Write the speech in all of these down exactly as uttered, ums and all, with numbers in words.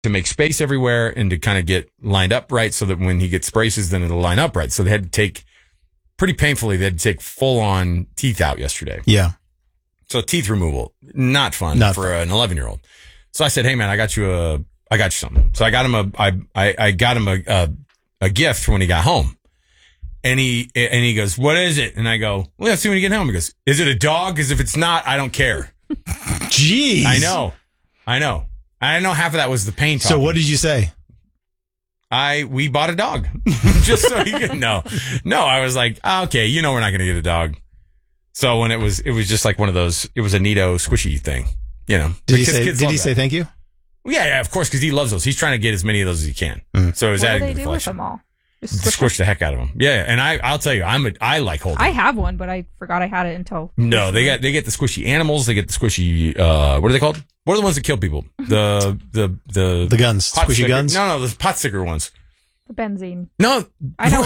to make space everywhere and to kind of get lined up right so that when he gets braces, then it'll line up right. So they had to take, pretty painfully, they had to take full-on teeth out yesterday. Yeah. So teeth removal, not fun not for fun. an eleven-year-old. So I said, hey, man, I got you a, I got you something. So I got him a, I, I, I got him a, a, a gift when he got home. And he, and he goes, what is it? And I go, well, let's see when you get home. He goes, is it a dog? Because if it's not, I don't care. Jeez. I know. I know. I know half of that was the pain talking. So what did you say? I, we bought a dog. Just so he could know. No, I was like, oh, okay, you know we're not going to get a dog. So when it was, it was just like one of those, it was a neato squishy thing, you know. Did he say, did he say thank you? Yeah, yeah, of course, because he loves those. He's trying to get as many of those as he can. Mm. So it was what adding do they to the do with collection. them all? Just squish, squish the heck out of them. Yeah, and I, I'll tell you, I'm a, I like holding. I have one, but I forgot I had it until. No, they got they get the squishy animals. They get the squishy. Uh, what are they called? What are the ones that kill people? The the the the guns, pot squishy sticker. guns. No, no, the pot sticker ones. The benzene. No, I know.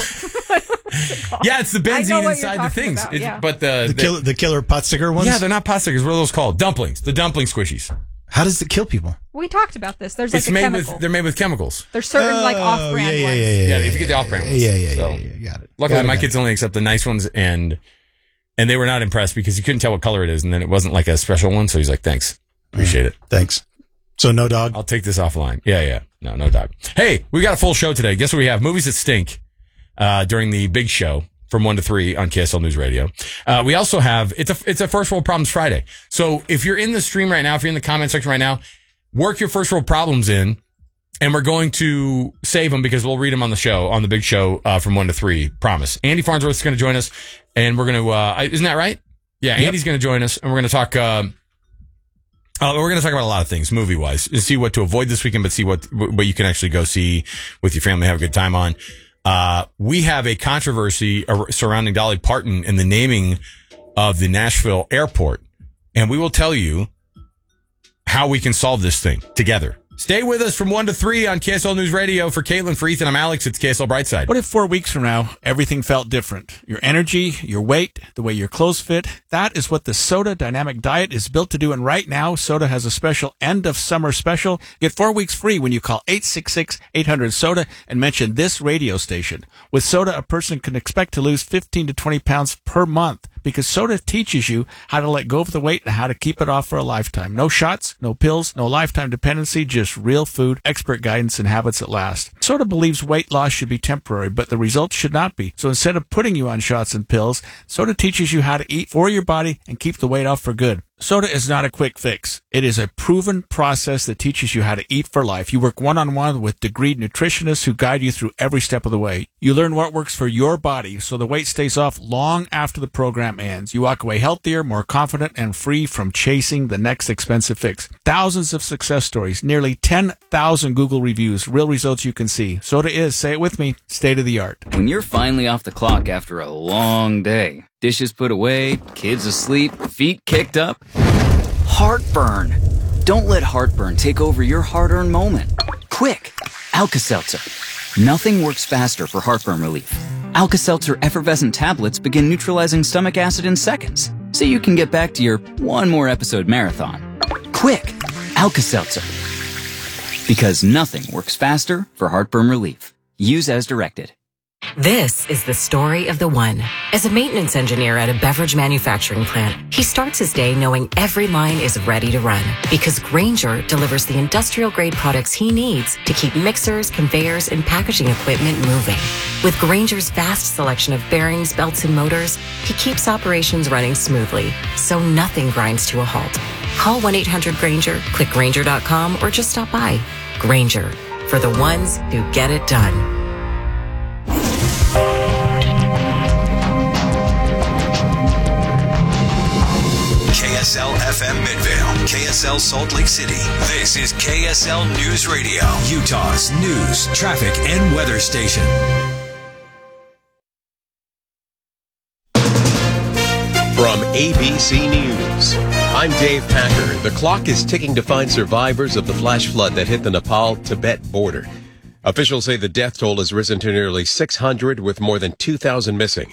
Yeah, it's the benzene inside the things. About, It's, yeah. But the the, the killer, the killer pot sticker ones. Yeah, they're not pot stickers. What are those called? Dumplings. The dumpling squishies. How does it kill people? We talked about this. There's like It's a made chemical. with. They're made with chemicals. There's certain oh, like off-brand yeah, yeah, ones. yeah, yeah, Yeah, yeah, if you get the off-brand ones. Yeah, yeah, So, yeah, yeah, got it. Luckily, got my it, kids only accept the nice ones, and and they were not impressed because you couldn't tell what color it is, and then it wasn't like a special one. So he's like, "Thanks, appreciate it. Thanks." So no dog. I'll take this offline." Yeah, yeah, no, no dog. Hey, we got a full show today. Guess what we have? Movies that stink uh, during the big show from one to three on K S L News Radio. Uh, we also have it's a it's a First World Problems Friday. So if you're in the stream right now, if you're in the comment section right now, work your first world problems in. And we're going to save them because we'll read them on the show, on the big show uh, from one to three. Promise. Andy Farnsworth is going to join us, and we're going to, uh, isn't that right? Yeah, Yep. Andy's going to join us, and we're going to talk, uh, uh, we're going to talk about a lot of things, movie-wise, and see what to avoid this weekend, but see what, what you can actually go see with your family, have a good time on. Uh, we have a controversy surrounding Dolly Parton and the naming of the Nashville airport, and we will tell you how we can solve this thing together. Stay with us from one to three on K S L News Radio. For Caitlin, for Ethan, I'm Alex. It's K S L Brightside. What if four weeks from now, everything felt different? Your energy, your weight, the way your clothes fit. That is what the Soda Dynamic Diet is built to do. And right now, Soda has a special end of summer special. Get four weeks free when you call eight six six, eight hundred, SODA and mention this radio station. With Soda, a person can expect to lose fifteen to twenty pounds per month, because Soda teaches you how to let go of the weight and how to keep it off for a lifetime. No shots, no pills, no lifetime dependency, just real food, expert guidance, and habits that last. Soda believes weight loss should be temporary, but the results should not be. So instead of putting you on shots and pills, Soda teaches you how to eat for your body and keep the weight off for good. Soda is not a quick fix. It is a proven process that teaches you how to eat for life. You work one-on-one with degreed nutritionists who guide you through every step of the way. You learn what works for your body so the weight stays off long after the program ends. You walk away healthier, more confident, and free from chasing the next expensive fix. Thousands of success stories, nearly ten thousand Google reviews, real results you can see. Soda is, say it with me, state of the art. When you're finally off the clock after a long day, dishes put away, kids asleep, feet kicked up, heartburn. Don't let heartburn take over your hard-earned moment. Quick, Alka-Seltzer. Nothing works faster for heartburn relief. Alka-Seltzer effervescent tablets begin neutralizing stomach acid in seconds, so you can get back to your one more episode marathon. Quick, Alka-Seltzer. Because nothing works faster for heartburn relief. Use as directed. This is the story of the one. As a maintenance engineer at a beverage manufacturing plant, he starts his day knowing every line is ready to run, because Grainger delivers the industrial-grade products he needs to keep mixers, conveyors, and packaging equipment moving. With Grainger's vast selection of bearings, belts, and motors, he keeps operations running smoothly, so nothing grinds to a halt. Call one eight hundred Grainger, click Grainger dot com, or just stop by. Grainger, for the ones who get it done. K S L F M Midvale, K S L Salt Lake City. This is K S L News Radio, Utah's news, traffic, and weather station. From A B C News, I'm Dave Packer. The clock is ticking to find survivors of the flash flood that hit the Nepal-Tibet border. Officials say the death toll has risen to nearly six hundred, with more than two thousand missing.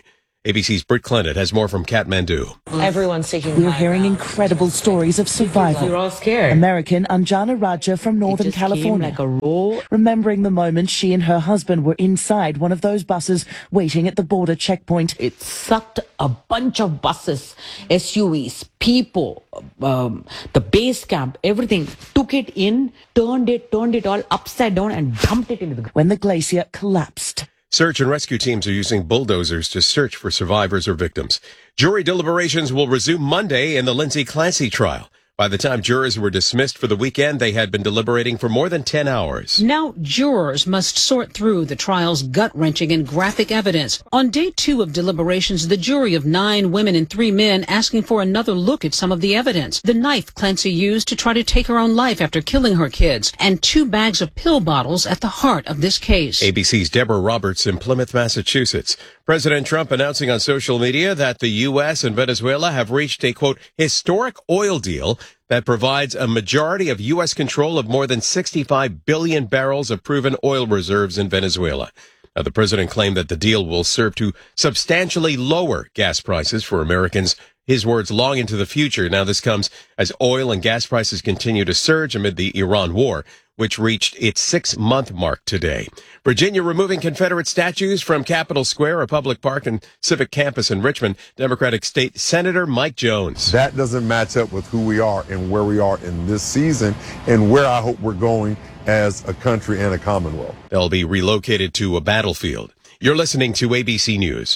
A B C's Britt Clendon has more from Kathmandu. Everyone's taking. We're hearing incredible stories of survival. We're all scared. American Anjana Raja from Northern California, like a roll. Remembering the moment she and her husband were inside one of those buses waiting at the border checkpoint. It sucked a bunch of buses, S U Vs, people, um, the base camp, everything. Took it in, turned it, turned it all upside down, and dumped it into the. When the glacier collapsed. Search and rescue teams are using bulldozers to search for survivors or victims. Jury deliberations will resume Monday in the Lindsay Clancy trial. By the time jurors were dismissed for the weekend, they had been deliberating for more than ten hours. Now jurors must sort through the trial's gut-wrenching and graphic evidence. On day two of deliberations, the jury of nine women and three men asking for another look at some of the evidence. The knife Clancy used to try to take her own life after killing her kids, and two bags of pill bottles at the heart of this case. A B C's Deborah Roberts in Plymouth, Massachusetts. President Trump announcing on social media that the U S and Venezuela have reached a, quote, historic oil deal that provides a majority of U S control of more than sixty-five billion barrels of proven oil reserves in Venezuela. Now, the president claimed that the deal will serve to substantially lower gas prices for Americans, his words, long into the future. Now, this comes as oil and gas prices continue to surge amid the Iran war, which reached its six-month mark today. Virginia removing Confederate statues from Capitol Square, a public park and civic campus in Richmond. Democratic State Senator Mike Jones. That doesn't match up with who we are and where we are in this season and where I hope we're going as a country and a commonwealth. They'll be relocated to a battlefield. You're listening to A B C News.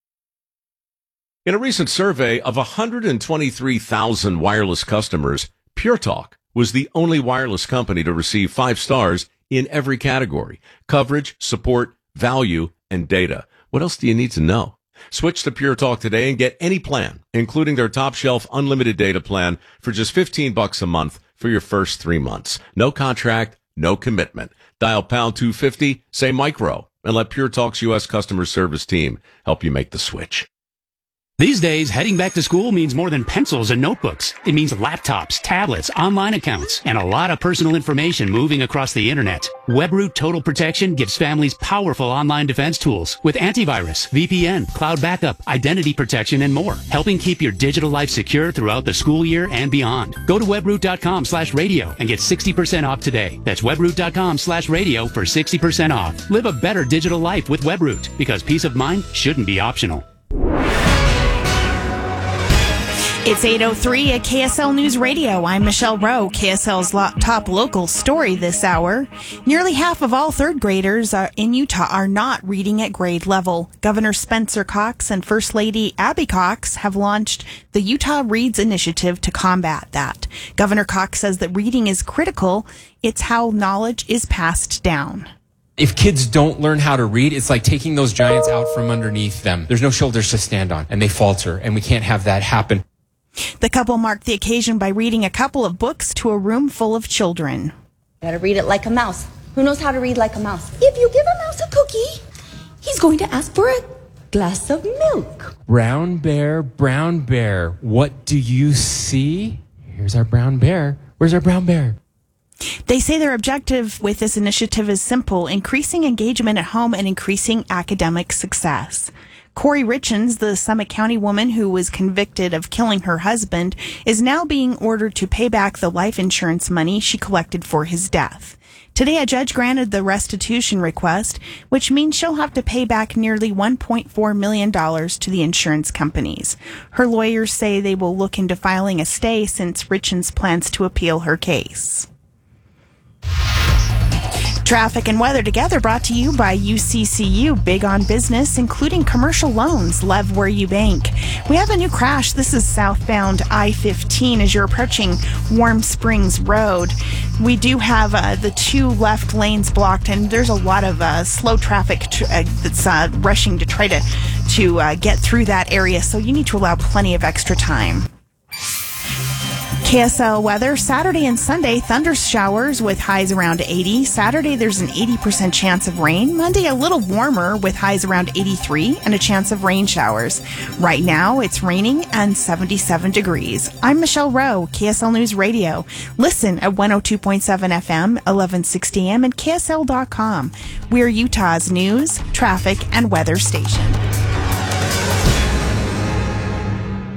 In a recent survey of one hundred twenty-three thousand wireless customers, Pure Talk was the only wireless company to receive five stars in every category: coverage, support, value, and data. What else do you need to know? Switch to Pure Talk today and get any plan, including their top shelf unlimited data plan, for just fifteen bucks a month for your first three months. No contract, no commitment. Dial pound two fifty, say micro, and let Pure Talk's U S customer service team help you make the switch. These days, heading back to school means more than pencils and notebooks. It means laptops, tablets, online accounts, and a lot of personal information moving across the internet. WebRoot Total Protection gives families powerful online defense tools with antivirus, V P N, cloud backup, identity protection, and more, helping keep your digital life secure throughout the school year and beyond. Go to webroot.com slash radio and get sixty percent off today. That's webroot.com slash radio for sixty percent off. Live a better digital life with WebRoot, because peace of mind shouldn't be optional. It's eight oh three at K S L News Radio. I'm Michelle Rowe. K S L's lo- top local story this hour. Nearly half of all third graders are, in Utah are not reading at grade level. Governor Spencer Cox and First Lady Abby Cox have launched the Utah Reads Initiative to combat that. Governor Cox says that reading is critical. It's how knowledge is passed down. If kids don't learn how to read, it's like taking those giants out from underneath them. There's no shoulders to stand on, and they falter, and we can't have that happen. The couple marked the occasion by reading a couple of books to a room full of children. Gotta read it like a mouse. Who knows how to read like a mouse? If you give a mouse a cookie, he's going to ask for a glass of milk. Brown bear, brown bear, what do you see? Here's our brown bear. Where's our brown bear? They say their objective with this initiative is simple: increasing engagement at home and increasing academic success. Corey Richens, the Summit County woman who was convicted of killing her husband, is now being ordered to pay back the life insurance money she collected for his death. Today, a judge granted the restitution request, which means she'll have to pay back nearly one point four million dollars to the insurance companies. Her lawyers say they will look into filing a stay since Richens plans to appeal her case. Traffic and weather together brought to you by U C C U. Big on business, including commercial loans. Love where you bank. We have a new crash. This is southbound I fifteen as you're approaching Warm Springs Road. We do have uh, the two left lanes blocked, and there's a lot of uh, slow traffic tr- uh, that's uh, rushing to try to, to uh, get through that area, so you need to allow plenty of extra time. K S L weather, Saturday and Sunday, thunder showers with highs around eighty. Saturday, there's an eighty percent chance of rain. Monday, a little warmer with highs around eighty-three and a chance of rain showers. Right now, it's raining and seventy-seven degrees. I'm Michelle Rowe, K S L News Radio. Listen at one oh two point seven F M, eleven sixty A M, and K S L dot com. We're Utah's news, traffic, and weather station.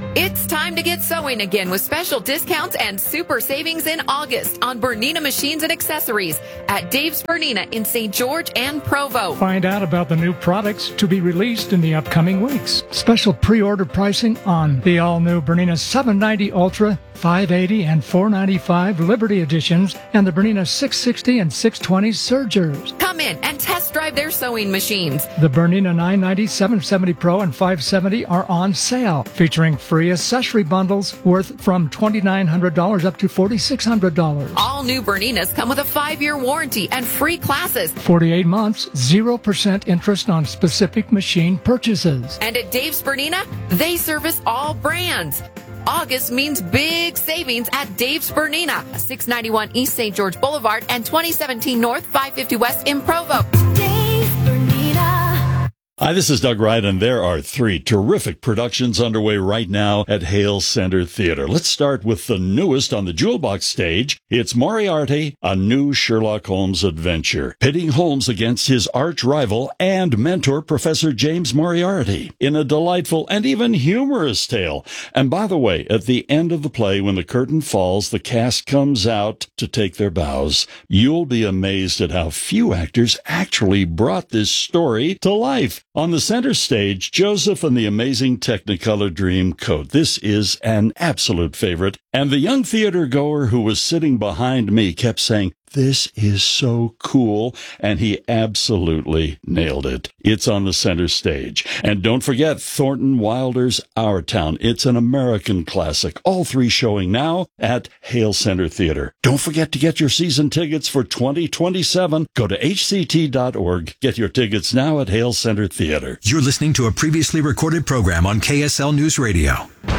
It's time to get sewing again with special discounts and super savings in August on Bernina machines and accessories at Dave's Bernina in Saint George and Provo. Find out about the new products to be released in the upcoming weeks. Special pre-order pricing on the all-new Bernina seven ninety Ultra, five eighty, and four ninety-five Liberty editions, and the Bernina six sixty and six twenty Surgers. Come in and test drive their sewing machines. The Bernina nine ninety, seven seventy Pro, and five seventy are on sale, featuring free accessory bundles worth from twenty-nine hundred dollars up to forty-six hundred dollars. All new Berninas come with a five-year warranty and free classes. forty-eight months, zero percent interest on specific machine purchases. And at Dave's Bernina, they service all brands. August means big savings at Dave's Bernina, six ninety-one East Saint George Boulevard and twenty seventeen North, five fifty West in Provo. Dave's Bernina. Hi, this is Doug Wright, and there are three terrific productions underway right now at Hale Center Theater. Let's start with the newest on the Jewel Box stage. It's Moriarty, a new Sherlock Holmes adventure, pitting Holmes against his arch rival and mentor, Professor James Moriarty, in a delightful and even humorous tale. And by the way, at the end of the play, when the curtain falls, the cast comes out to take their bows. You'll be amazed at how few actors actually brought this story to life. On the center stage, Joseph and the Amazing Technicolor Dreamcoat. This is an absolute favorite. And the young theater goer who was sitting behind me kept saying, "This is so cool," and he absolutely nailed it. It's on the center stage. And don't forget Thornton Wilder's Our Town. It's an American classic. All three showing now at Hale Center Theater. Don't forget to get your season tickets for twenty twenty-seven. Go to H C T dot org. Get your tickets now at Hale Center Theater. You're listening to a previously recorded program on K S L News Radio.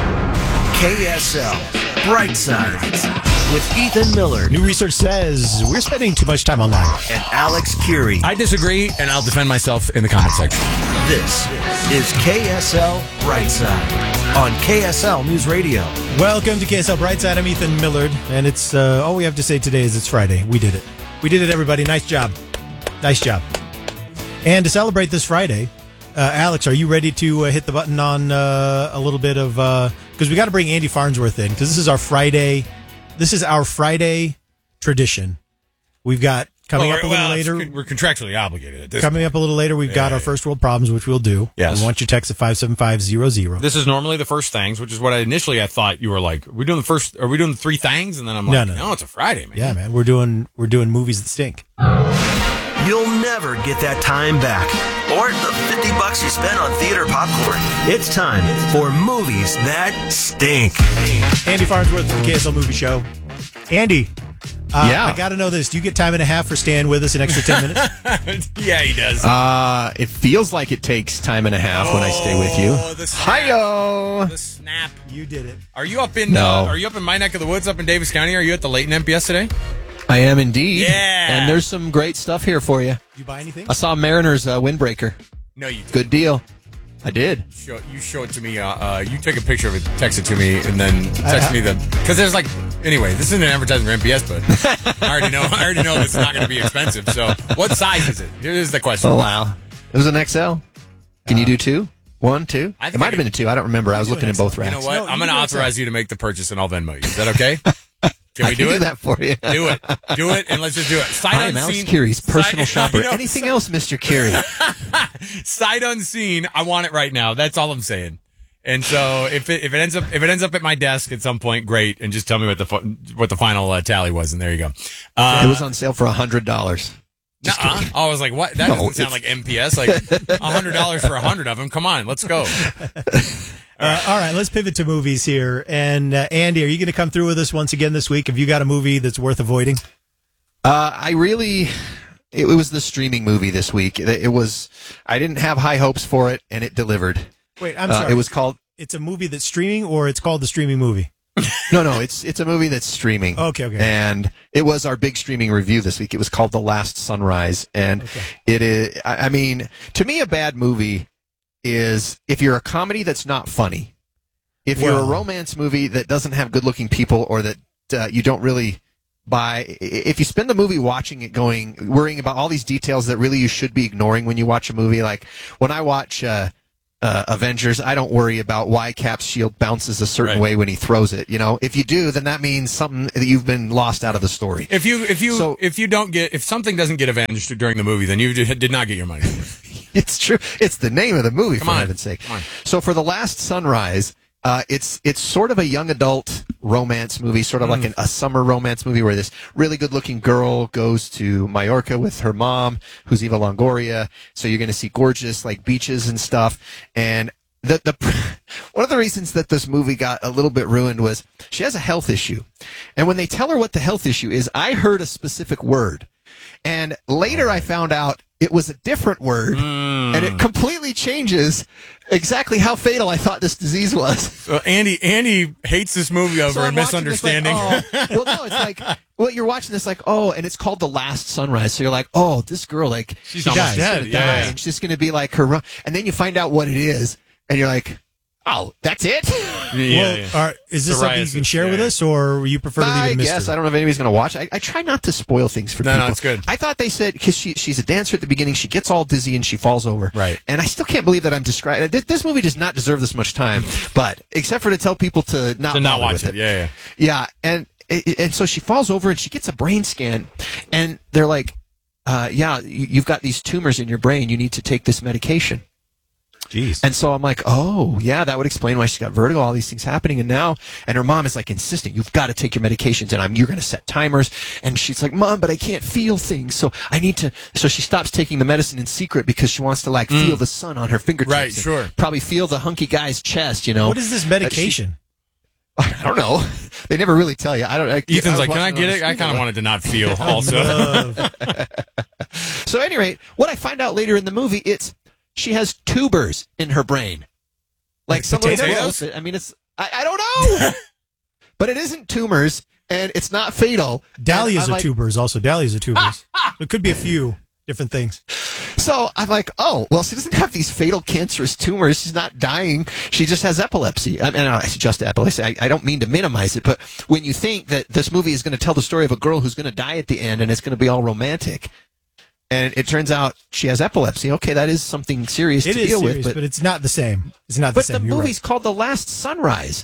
K S L Brightside with Ethan Miller. New research says we're spending too much time online. And Alex Curie. I disagree, and I'll defend myself in the comment section. This is K S L Brightside on K S L News Radio. Welcome to K S L Brightside. I'm Ethan Millard, and it's uh, all we have to say today is it's Friday. We did it. We did it, everybody. Nice job. Nice job. And to celebrate this Friday, uh, Alex, are you ready to uh, hit the button on uh, a little bit of... Because uh, we got to bring Andy Farnsworth in, because this is our Friday... This is our Friday tradition. We've got coming well, up a little well, later. We're contractually obligated at this Coming point. up a little later, we've yeah, got yeah, our first world problems, which we'll do. Yes. We want your text at five seven five zero zero. This is normally the first things, which is what I initially I thought you were like. Are we doing the first? Are we doing the three things? And then I'm like, No, no, no, no, it's a Friday, man. Yeah, man. We're doing we're doing movies that stink. You'll never get that time back. Or the fifty bucks you spent on theater popcorn. It's time for movies that stink. Andy Farnsworth from the K S L Movie Show. Andy, uh, Yeah. I got to know this. Do you get time and a half for staying with us an extra ten minutes? Yeah, he does. Uh, it feels like it takes time and a half when I stay with you. Oh, the snap. Hi-yo. The snap. You did it. Are you up in? No. Uh, are you up in my neck of the woods, up in Davis County? Are you at the Layton M P S today? I am indeed. Yeah. And there's some great stuff here for you. Did you buy anything? I saw Mariners uh, windbreaker. No, you didn't. Good deal. I did. Show, you show it to me. Uh, uh, you take a picture of it, text it to me, and then text me the because there's like anyway. This isn't an advertising for M P S, but I already know. I already know it's not going to be expensive. So, what size is it? Here's the question. Oh, wow. It was an X L. Can you do two? One, two? I It think might I have been a two. I don't remember. I was looking in both You racks. know what? No, I'm you going to do authorize you to make the purchase, and I'll Venmo you. Is that okay? Can we I do can it? do that for you. Do it. Do it, and let's just do it. Sight I'm Alex unseen. Curie's personal sight, shopper. I know. Anything else, Mister Curie? Sight unseen. I want it right now. That's all I'm saying. And so if it if it ends up if it ends up at my desk at some point, great. And just tell me what the fu- what the final uh, tally was, and there you go. Uh, it was on sale for a hundred dollars. nuh-uh. I was like, what? That No, doesn't sound it's- like M P S. Like a hundred dollars for a hundred of them. Come on, let's go. Uh, all right, let's pivot to movies here. And uh, Andy, are you going to come through with us once again this week? Have you got a movie that's worth avoiding? Uh, I really, it, it was the streaming movie this week. It, it was, I didn't have high hopes for it, and it delivered. Wait, I'm Uh, sorry. it was called. It's a movie that's streaming, or it's called the streaming movie? No, no, it's it's a movie that's streaming. Okay, okay. And it was our big streaming review this week. It was called The Last Sunrise, and it is. I I mean, to me, a bad movie is if you're a comedy that's not funny. If you're Well- a romance movie that doesn't have good-looking people, or that uh, you don't really buy, if you spend the movie watching it, going worrying about all these details that really you should be ignoring when you watch a movie. Like when I watch uh, uh, Avengers, I don't worry about why Cap's shield bounces a certain Right. way when he throws it. You know, if you do, then that means something that you've been lost out of the story. If you if you So- if you don't get if something doesn't get avenged during the movie, then you just did not get your money. It's true. It's the name of the movie, Come for on. heaven's sake. Come on. So for The Last Sunrise, uh, it's it's sort of a young adult romance movie, sort of Mm. like an, a summer romance movie where this really good-looking girl goes to Mallorca with her mom, who's Eva Longoria. So you're going to see gorgeous like beaches and stuff. And the the one of the reasons that this movie got a little bit ruined was she has a health issue, and when they tell her what the health issue is, I heard a specific word. And later I found out it was a different word, Mm. and it completely changes exactly how fatal I thought this disease was. So Andy Andy hates this movie over So a I'm watching this like, misunderstanding. oh. Well, no, it's like, well, you're watching this like, oh, and it's called The Last Sunrise. So you're like, oh, this girl, like, She's she almost dies, dead, gonna yeah, die, yeah. and she's just going to be like her run. And then you find out what it is, and you're like, oh, that's it? Yeah, well, yeah. Are, is this something you can Psoriasis, share with yeah. us, or you prefer to leave I it a mystery? guess. I don't know if anybody's going to watch. I, I try not to spoil things for No, no, people. it's good. I thought they said, because she, she's a dancer at the beginning, she gets all dizzy and she falls over. Right. And I still can't believe that I'm describing. This, this movie does not deserve this much time, but except for to tell people to not, To not bother watch with it. Yeah, yeah. Yeah, and and so she falls over and she gets a brain scan, and they're like, uh, "Yeah, you- you've got these tumors in your brain. You need to take this medication." Jeez. And so I'm like, "Oh, yeah, that would explain why she's got vertigo. All these things happening." And now, and her mom is like insisting, "You've got to take your medications, and I'm you're going to set timers." And she's like, "Mom, but I can't feel things, so I need to." So she stops taking the medicine in secret because she wants to like feel the sun on her fingertips. Right, and sure. Probably feel the hunky guy's chest. You know, What is this medication? I don't know. They never really tell you. I don't. I, Ethan's I was like, can I watching get on it? the I screen kind a of lot. wanted to not feel also. So, at any rate, what I find out later in the movie, it's she has tubers in her brain, like some little potatoes? growth. I mean, it's I, I don't know, but it isn't tumors, and it's not fatal. Dahlias And are I'm like- tubers, also. Dahlias are tubers. There could be a few different things. So I'm like, oh, well, she doesn't have these fatal cancerous tumors. She's not dying. She just has epilepsy. I mean, I it's just epilepsy. I, I don't mean to minimize it, but when you think that this movie is going to tell the story of a girl who's going to die at the end and it's going to be all romantic, and it turns out she has epilepsy, okay, that is something serious It to is deal serious, with. But, but it's not the same. It's not the but same. the You're movie's right. called The Last Sunrise.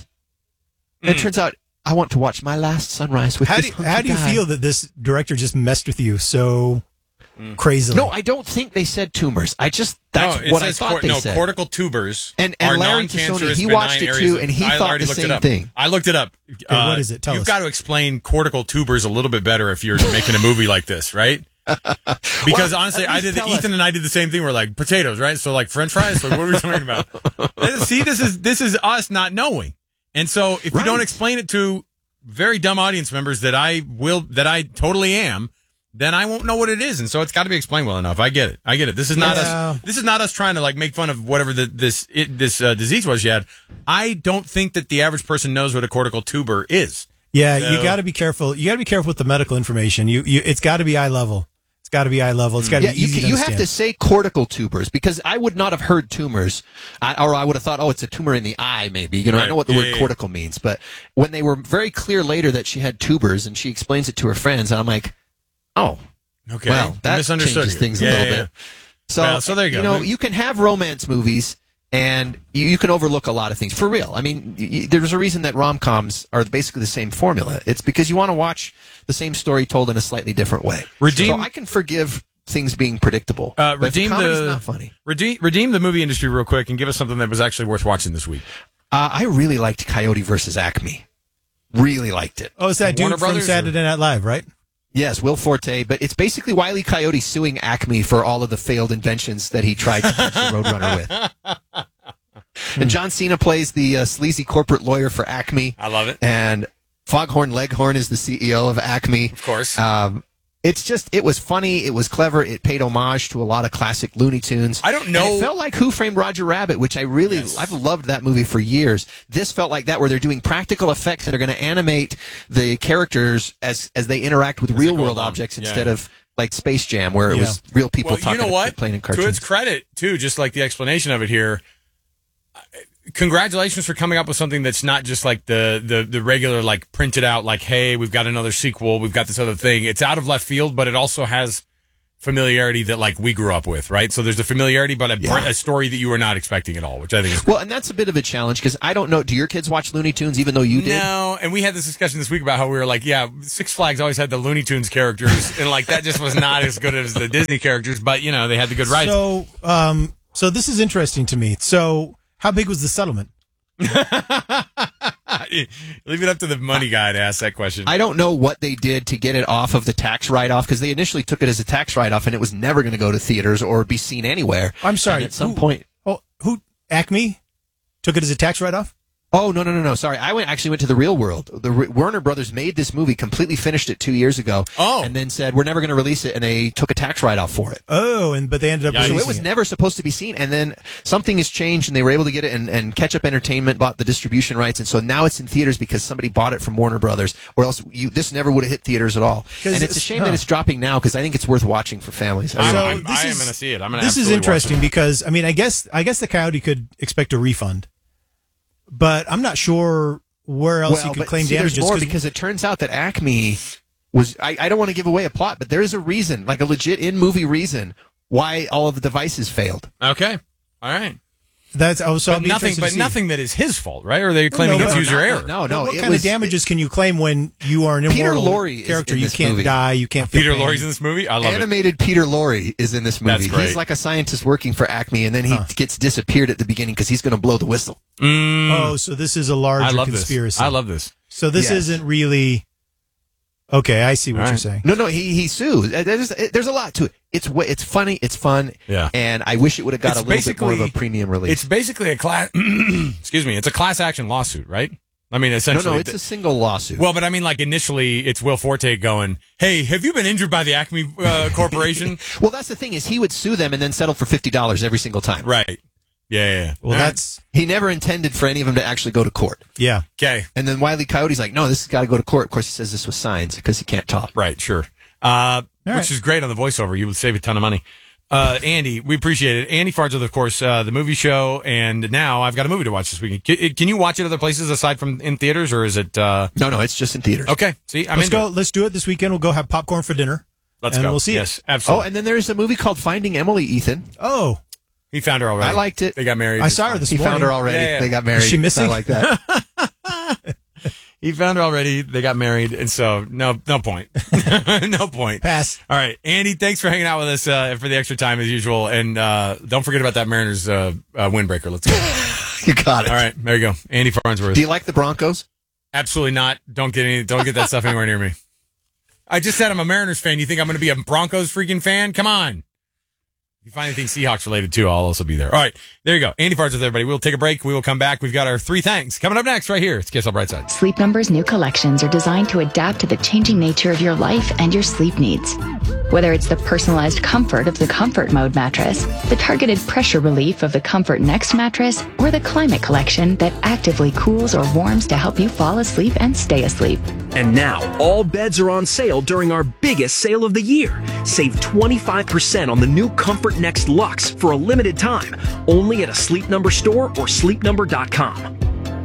And Mm. it turns out I want to watch my last sunrise with How this do, you, hunky how do you guy. feel that this director just messed with you so crazily? No, I don't think they said tumors. I just that's no, it what I says thought cor- they no, said. cortical tubers And- and are Larry non-cancerous Tassoni, he benign watched it areas too, of- and he I thought already the looked same it up. thing. I looked it up. Uh, what is it? Tell you've us. got to explain cortical tubers a little bit better if you're making a movie like this, right? Because Well, honestly, at I least did. tell Ethan us. and I did the same thing. We're like potatoes, right? So like French fries. Like, what are we talking about? See, this is this is us not knowing. And so if you don't Right. explain it to very dumb audience members that I will, that I totally am, then I won't know what it is. And so it's got to be explained well enough. I get it. I get it. This is not Yeah. us. This is not us trying to like make fun of whatever the, this it, this uh, disease was you had. I don't think that the average person knows what a cortical tuber is. Yeah, So- you got to be careful. You got to be careful with the medical information. You, you, it's got to be eye level. It's got to be eye level. It's got to Yeah, be you, easy can, to you have understand. to say cortical tubers because I would not have heard tumors, I, or I would have thought, oh, it's a tumor in the eye, maybe. You know, I Right. know what the Yeah, word yeah, yeah. cortical means, but when they were very clear later that she had tubers and she explains it to her friends, and I'm like, oh, Okay. well, I that misunderstood changes you. things Yeah, a little yeah, bit. So, Well, so there you go. know, you can have romance movies. And you, you can overlook a lot of things for real. I mean, y- y- there's a reason that rom-coms are basically the same formula. It's because you want to watch the same story told in a slightly different way. Redeem- so I can forgive things being predictable. Uh, but if the redeem comedy's the not funny. Redeem, redeem the movie industry real quick and give us something that was actually worth watching this week. Uh, I really liked Coyote versus Acme. Really liked it. Oh, it's that dude Warner from Brothers, Saturday Night Live, right? Yes, Will Forte, but it's basically Wile E. Coyote suing Acme for all of the failed inventions that he tried to punch the Roadrunner with. And John Cena plays the uh, sleazy corporate lawyer for Acme. I love it. And Foghorn Leghorn is the C E O of Acme. Of course. Um, it's just, it was funny. It was clever. It paid homage to a lot of classic Looney Tunes. I don't And know. it felt like Who Framed Roger Rabbit, which I really, Yes. I've loved that movie for years. This felt like that, where they're doing practical effects and they're going to animate the characters as, as they interact with real go world along. objects Yeah. instead of like Space Jam, where it Yeah. was real people Well, talking you know what? playing in To cartoons. its credit, too, just like the explanation of it here. Congratulations for coming up with something that's not just like the, the, the regular, like printed out, like, hey, we've got another sequel, we've got this other thing. It's out of left field, but it also has familiarity that like we grew up with, right? So there's a familiarity, but a, Yeah. a story that you were not expecting at all, which I think is Well, and that's a bit of a challenge because I don't know. Do your kids watch Looney Tunes even though you did? No, and we had this discussion this week about how we were like, yeah, Six Flags always had the Looney Tunes characters, and like that just was not as good as the Disney characters, but you know they had the good rides. So, um, so this is interesting to me. So, how big was the settlement? Leave it up to the money guy to ask that question. I don't know what they did to get it off of the tax write-off because they initially took it as a tax write-off and it was never going to go to theaters or be seen anywhere. I'm sorry. And at some who, point, oh, who Acme took it as a tax write-off? Oh no no no no! Sorry, I went actually went to the real world. The R- Warner Brothers made this movie, completely finished it two years ago. Oh, and then said we're never going to release it, and they took a tax write-off for it. Oh, and but they ended up So releasing it was it. never supposed to be seen, and then something has changed, and they were able to get it, and, and Catch Up Entertainment bought the distribution rights, and so now it's in theaters because somebody bought it from Warner Brothers, or else you, this never would have hit theaters at all. 'Cause And it's a it's- shame huh. that it's dropping now because I think it's worth watching for families. I I'm, really- I'm, this I am is- going to see it. I'm going to. This is interesting because I mean, I guess I guess the Coyote could expect a refund, but I'm not sure where else well, he could but claim see, damages. there's more 'cause- because it turns out that Acme was. I, I don't want to give away a plot, but there is a reason, like a legit in movie reason, why all of the devices failed. Okay, all right. That's oh, so I'll But be nothing, interested to but see. nothing that is his fault, right? Or are they claiming no, it's but- user error? No, no. What it kind was, of damages can you claim when you are an Peter immortal Lorre is character? in You this can't movie. die. You can't feel Peter pain. Lorre's in this movie. I love Animated Peter Lorre is in this movie. That's great. He's like a scientist working for Acme, and then he gets disappeared at the beginning because he's going to blow the whistle. it. Mm, Oh, so this is a larger I love conspiracy. this. I love this. So this Yes. isn't really. Okay, I see what All you're right. saying. No, no, he he sues. Uh, There's there's a lot to it. It's wa- it's funny, it's fun, Yeah. and I wish it would have got It's a little bit more of a basically- premium release. It's basically a class. excuse me. It's a class action lawsuit, right? I mean, no, essentially. no, it's a single lawsuit. Well, but I mean, like initially, it's Will Forte going, "Hey, have you been injured by the Acme uh, Corporation?" Well, that's the thing is he would sue them and then settle for fifty dollars every single time. Right. Yeah. yeah, yeah. Well, All right. that's He never intended for any of them to actually go to court. yeah. okay. And then Wile E. Coyote's like, no, this has got to go to court. Of course, he says this was signs because he can't talk. Right. Sure. Uh, which right. is great on the voiceover. You would save a ton of money. Uh, Andy, we appreciate it. Andy Farnsworth, of course, uh, the movie show, and now I've got a movie to watch this weekend. Can, can you watch it other places aside from in theaters, or is it? Uh... No, no, it's just in theaters. Okay. See, I'm Let's into go. it. Let's do it this weekend. We'll go have popcorn for dinner. Let's and go. We'll see yes, it. Oh, absolutely. and then there's a movie called Finding Emily, Ethan. Oh, he found her already. I liked it. They got married. I saw her this He morning. found her already. Yeah, yeah. They got married. Is she missing? I like that. He found her already. They got married, and so no, no point, no point. Pass. All right, Andy, thanks for hanging out with us uh, for the extra time as usual, and uh, don't forget about that Mariners uh, uh, windbreaker. Let's go. You got it. All right, there you go, Andy Farnsworth. Do you like the Broncos? Absolutely not. Don't get any. Don't get that stuff anywhere near me. I just said I'm a Mariners fan. You think I'm going to be a Broncos freaking fan? Come on. If you find anything Seahawks related too, I'll also be there. All right, there you go. Andy Farnsworth, everybody. We'll take a break. We will come back. We've got our three things coming up next right here. It's K S L Brightside. Sleep Number's new collections are designed to adapt to the changing nature of your life and your sleep needs. Whether it's the personalized comfort of the Comfort Mode mattress, the targeted pressure relief of the Comfort Next mattress, or the Climate Collection that actively cools or warms to help you fall asleep and stay asleep. And now, all beds are on sale during our biggest sale of the year. Save twenty-five percent on the new Comfort Next Luxe for a limited time, only at a Sleep Number store or sleep number dot com.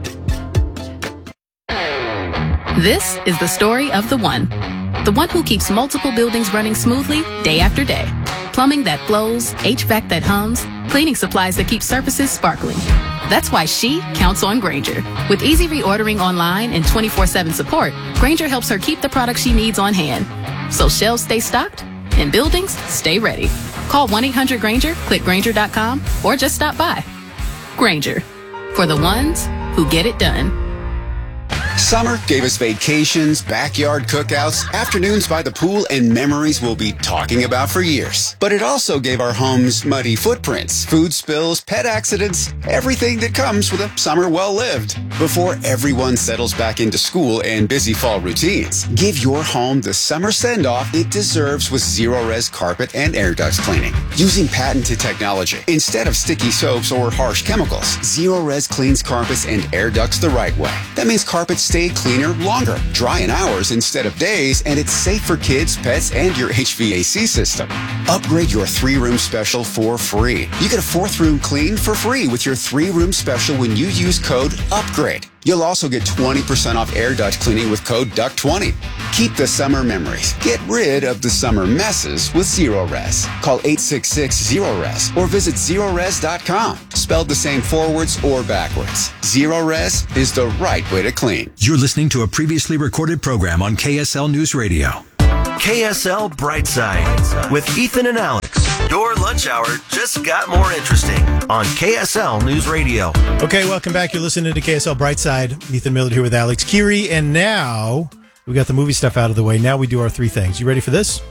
This is the story of the one. The one who keeps multiple buildings running smoothly day after day. Plumbing that flows, H V A C that hums, cleaning supplies that keep surfaces sparkling. That's why she counts on Grainger. With easy reordering online and twenty-four seven support, Grainger helps her keep the products she needs on hand. So shelves stay stocked and buildings stay ready. Call one eight hundred Grainger, click Grainger dot com, or just stop by. Grainger, for the ones who get it done. Summer gave us vacations, backyard cookouts, afternoons by the pool, and memories we'll be talking about for years. But it also gave our homes muddy footprints, food spills, pet accidents, everything that comes with a summer well lived. Before everyone settles back into school and busy fall routines, give your home the summer send-off it deserves with Zero-Res carpet and air ducts cleaning. Using patented technology instead of sticky soaps or harsh chemicals, Zero-Res cleans carpets and air ducts the right way. That means carpets stay cleaner longer, dry in hours instead of days, and it's safe for kids, pets, and your H V A C system. Upgrade your three-room special for free. You get a fourth room clean for free with your three-room special when you use code UPGRADE. You'll also get twenty percent off air duct cleaning with code duct twenty. Keep the summer memories. Get rid of the summer messes with Zero-Res. Call eight six six, zero res or visit zero res dot com. Spelled the same forwards or backwards. Zero-Res is the right way to clean. You're listening to a previously recorded program on K S L News Radio. K S L Brightside with Ethan and Alex. Your lunch hour just got more interesting on K S L News Radio. Okay, welcome back. You're listening to K S L Brightside. Ethan Millard here with Alex Keary. And now we got the movie stuff out of the way. Now we do our three things. You ready for this?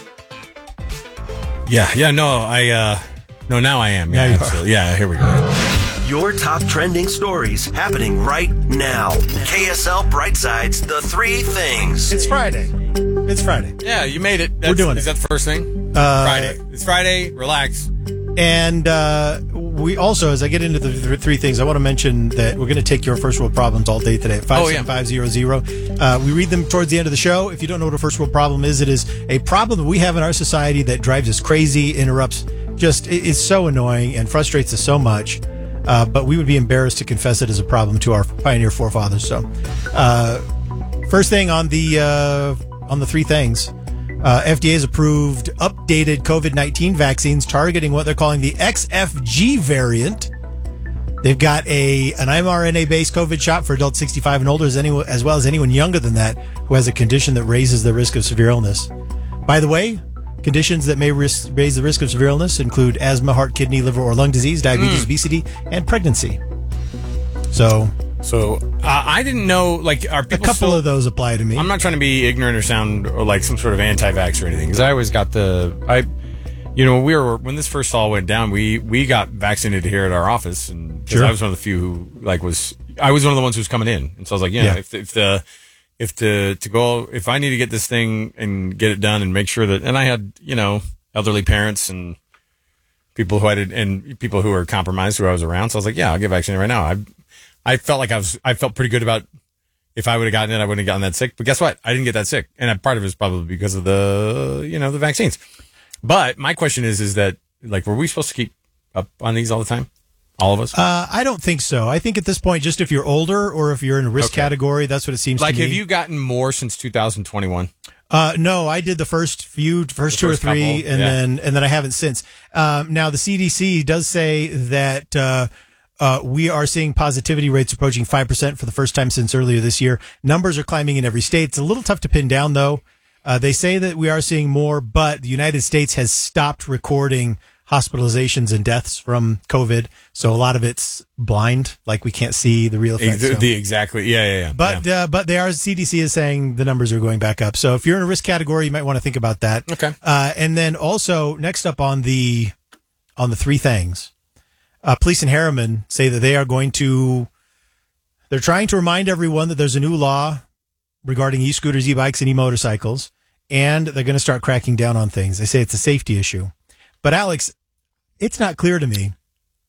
Yeah, yeah, no, I, uh, no, now I am. Yeah, Now you are. absolutely. Yeah, here we go. Your top trending stories happening right now. K S L Brightside's The Three Things. It's Friday. It's Friday. Yeah, you made it. That's, We're doing is it. Is that the first thing? Uh, Friday. It's Friday. Relax. And uh, we also, as I get into the th- three things, I want to mention that we're going to take your first world problems all day today at five seven five zero zero. Uh, we read them towards the end of the show. If you don't know what a first world problem is, it is a problem that we have in our society that drives us crazy, interrupts, just it, it's so annoying and frustrates us so much. Uh, but we would be embarrassed to confess it as a problem to our pioneer forefathers. So, uh, first thing on the uh, on the three things. Uh, F D A has approved updated COVID nineteen vaccines targeting what they're calling the X F G variant. They've got a an mRNA-based COVID shot for adults sixty-five and older, as, anyone, as well as anyone younger than that who has a condition that raises the risk of severe illness. By the way, conditions that may risk, raise the risk of severe illness include asthma, heart, kidney, liver, or lung disease, diabetes, Mm. obesity, and pregnancy. So... So uh, I didn't know, like, are people a couple still, of those apply to me. I'm not trying to be ignorant or sound or like some sort of anti-vax or anything, because I always got the, I, you know, we were, when this first all went down, we, we got vaccinated here at our office, and 'cause Sure. I was one of the few who, like, was, I was one of the ones who was coming in. And so I was like, yeah, Yeah. if, if the, if the, to go, if I need to get this thing and get it done and make sure that, and I had, you know, elderly parents and people who I did, and people who were compromised who I was around. So I was like, yeah, I'll get vaccinated right now. I, I felt like I was, I felt pretty good about if I would have gotten it, I wouldn't have gotten that sick. But guess what? I didn't get that sick. And part of it is probably because of the, you know, the vaccines. But my question is, is that, like, were we supposed to keep up on these all the time? All of us? Uh, I don't think so. I think at this point, just if you're older or if you're in a risk Okay. category, that's what it seems Like, to me. have you gotten more since two thousand twenty-one? Uh, no, I did the first few, first The two first or three, couple, and yeah. then and then I haven't since. Um, now the C D C does say that uh, uh, we are seeing positivity rates approaching five percent for the first time since earlier this year. Numbers are climbing in every state. It's a little tough to pin down, though. Uh, they say that we are seeing more, but the United States has stopped recording hospitalizations and deaths from COVID, so a lot of it's blind, like we can't see the real effects. The, so. the exactly, yeah, yeah, yeah. But uh, but they are C D C is saying the numbers are going back up. So if you're in a risk category, you might want to think about that. Okay. Uh, and then also next up on the on the three things, uh, police in Harriman say that they are going to they're trying to remind everyone that there's a new law regarding e-scooters, e-bikes, and e-motorcycles, and they're going to start cracking down on things. They say it's a safety issue. But Alex, it's not clear to me.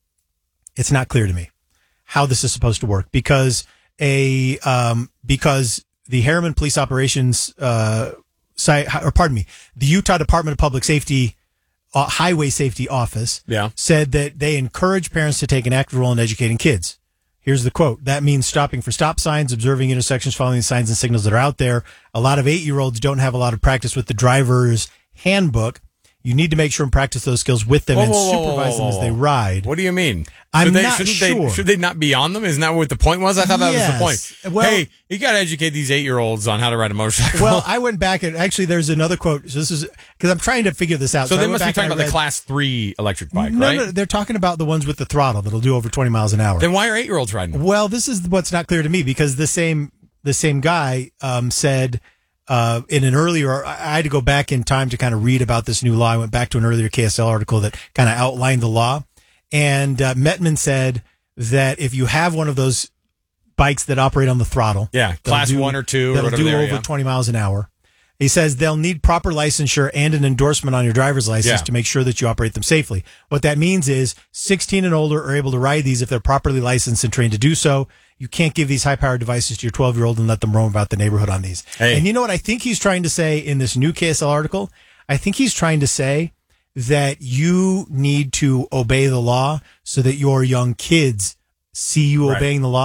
It's not clear to me how this is supposed to work because a um, because the Harriman Police Operations uh, site, or pardon me, the Utah Department of Public Safety uh, Highway Safety Office Yeah. said that they encourage parents to take an active role in educating kids. Here's the quote. That means stopping for stop signs, observing intersections, following the signs and signals that are out there. A lot of eight-year-olds don't have a lot of practice with the driver's handbook. You need to make sure and practice those skills with them Whoa, and whoa, whoa, supervise whoa, them as whoa, they whoa. ride. What do you mean? I'm should they, not shouldn't sure. They, should they not be on them? Isn't that what the point was? I thought that Yes. was the point. Well- hey, you got to educate these eight-year-olds on how to ride a motorcycle. Well, I went back and actually there's another quote. So this is because I'm trying to figure this out. so I they went must be back talking and I about the read- class three electric bike, no, right? no, they're talking about the ones with the throttle that'll do over twenty miles an hour. Then why are eight-year-olds riding them? Well, this is what's not clear to me because the same the same guy um, said uh, in an earlier. I I had to go back in time to kind of read about this new law. I went back to an earlier K S L article that kind of outlined the law, and uh, Metman said that if you have one of those bikes that operate on the throttle, Yeah, that'll class do- one or two or that'll whatever do they are, over yeah. twenty miles an hour. He says they'll need proper licensure and an endorsement on your driver's license Yeah. to make sure that you operate them safely. What that means is sixteen and older are able to ride these if they're properly licensed and trained to do so. You can't give these high-powered devices to your twelve-year-old and let them roam about the neighborhood on these. Hey. And you know what I think he's trying to say in this new K S L article? I think he's trying to say that you need to obey the law so that your young kids see you Right. obeying the law.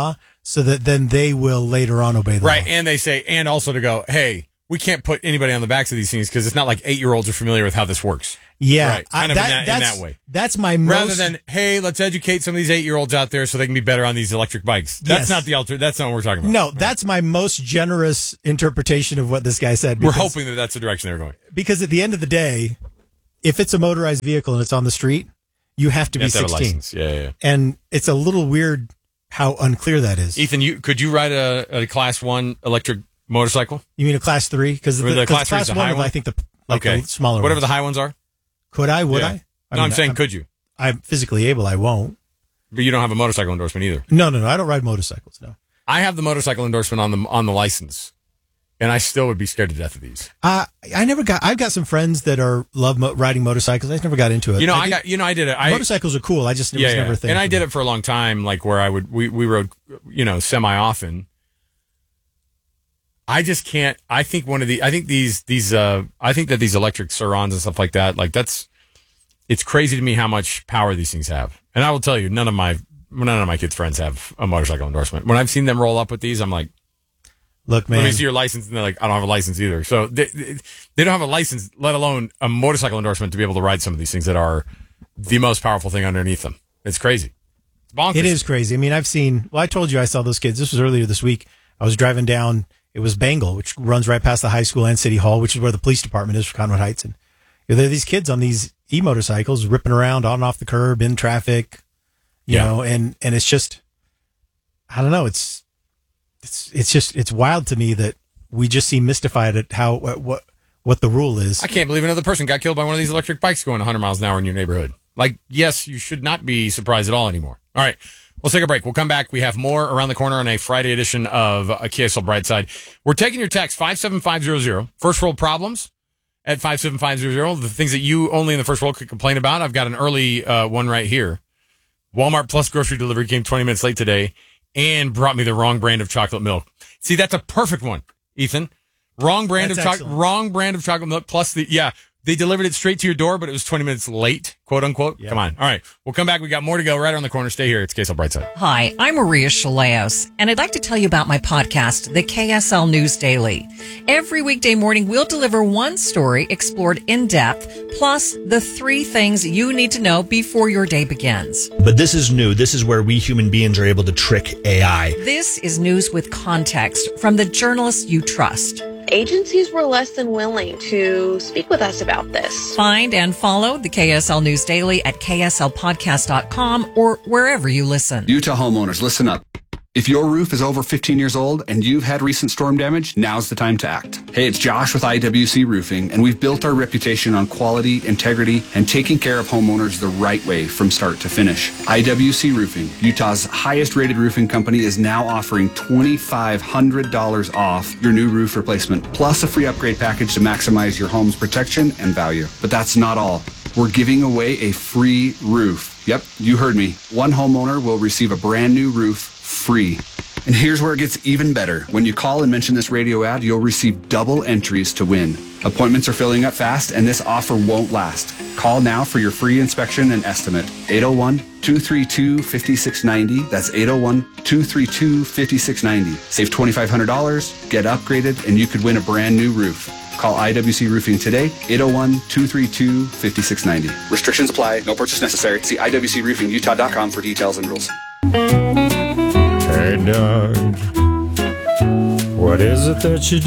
so that then they will later on obey the Right, law. and they say, and also to go, hey, we can't put anybody on the backs of these things because it's not like eight-year-olds are familiar with how this works. Yeah, right. kind I- of that- in, that, in that's- that way. That's my Rather most... than, hey, let's educate some of these eight-year-olds out there so they can be better on these electric bikes. That's Yes. not the alter. That's not what we're talking about. No, that's my most generous interpretation of what this guy said. We're because- hoping that that's the direction they're going. Because at the end of the day, if it's a motorized vehicle and it's on the street, you have to You be have to have a sixteen. license. Yeah, yeah, yeah. And it's a little weird how unclear that is. Ethan, you could you ride a, a class one electric motorcycle? You mean a class three? Because Or the, the 'cause class three is class the one, high is, one? I think the like Okay. the smaller Whatever ones. the high ones are? Could I? Would Yeah. I? I No, I'm mean, saying I'm- could you? I'm physically able. I won't. But you don't have a motorcycle endorsement either. No, no, no. I don't ride motorcycles. No. I have the motorcycle endorsement on the on the license, and I still would be scared to death of these. Uh, I never got. I've got some friends that are love mo- riding motorcycles. I just never got into it. You know, I, did- got you know I did it. I, motorcycles are cool. I just it was never a thing. and I for did me. it for a long time, like where I would we we rode, you know, semi often. I just can't. I think one of the. I think these these. Uh, I think that these electric Surons and stuff like that. Like that's. It's crazy to me how much power these things have. And I will tell you, none of my none of my kids' friends have a motorcycle endorsement. When I've seen them roll up with these, I'm like, look, man. let me see your license, and they're like, I don't have a license either. So they they don't have a license, let alone a motorcycle endorsement to be able to ride some of these things that are the most powerful thing underneath them. It's crazy. It's bonkers. It is crazy. I mean, I've seen. Well, I told you I saw those kids. This was earlier this week. I was driving down. It was Bengal, which runs right past the high school and City Hall, which is where the police department is for Conwood Heights. And you know, there are these kids on these e-motorcycles ripping around on and off the curb in traffic, you Yeah. know, and, and it's just, I don't know. It's, it's, it's just, it's wild to me that we just seem mystified at how, what, what, what the rule is. I can't believe another person got killed by one of these electric bikes going one hundred miles an hour in your neighborhood. Like, yes, you should not be surprised at all anymore. All right. We'll take a break. We'll come back. We have more around the corner on a Friday edition of a K S L Brightside. We're taking your text five seven five zero zero. First world problems at five seven five zero zero. The things that you only in the first world could complain about. I've got an early uh, one right here. Walmart Plus grocery delivery came twenty minutes late today and brought me the wrong brand of chocolate milk. See, that's a perfect one, Ethan. Wrong brand That's of chocolate. excellent. Wrong brand of chocolate milk. Plus the yeah. They delivered it straight to your door, but it was twenty minutes late, quote unquote. Yeah. Come on. All right. We'll come back. We got more to go right around the corner. Stay here. It's K S L Brightside. Hi, I'm Maria Chaleos, and I'd like to tell you about my podcast, the K S L News Daily. Every weekday morning, we'll deliver one story explored in depth, plus the three things you need to know before your day begins. But this is new. This is where we human beings are able to trick A I. This is news with context from the journalists you trust. Agencies were less than willing to speak with us about this. Find and follow the K S L News Daily at K S L podcast dot com or wherever you listen. Utah homeowners, listen up. If your roof is over fifteen years old and you've had recent storm damage, now's the time to act. Hey, it's Josh with I W C Roofing, and we've built our reputation on quality, integrity, and taking care of homeowners the right way from start to finish. I W C Roofing, Utah's highest rated roofing company, is now offering two thousand five hundred dollars off your new roof replacement, plus a free upgrade package to maximize your home's protection and value. But that's not all. We're giving away a free roof. Yep, you heard me. One homeowner will receive a brand new roof free. And here's where it gets even better. When you call and mention this radio ad, you'll receive double entries to win. Appointments are filling up fast, and this offer won't last. Call now for your free inspection and estimate. eight oh one, two three two, five six nine oh. That's eight oh one, two three two, five six nine oh. Save two thousand five hundred dollars, get upgraded, and you could win a brand new roof. Call I W C Roofing today, eight oh one, two three two, five six nine oh. Restrictions apply. No purchase necessary. See I W C roofing utah dot com for details and rules. Hey, Doug, what is it that you